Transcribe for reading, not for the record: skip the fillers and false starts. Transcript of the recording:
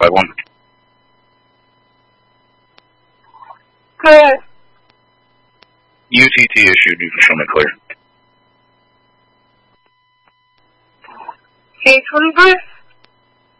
5-1. Go ahead. UTT issued. You can show me clear. K25.